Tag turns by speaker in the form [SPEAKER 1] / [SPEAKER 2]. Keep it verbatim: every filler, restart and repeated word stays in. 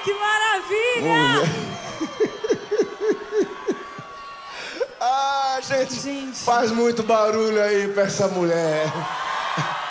[SPEAKER 1] que maravilha!
[SPEAKER 2] Ah, gente,
[SPEAKER 1] Gente.
[SPEAKER 2] faz muito barulho aí pra essa mulher.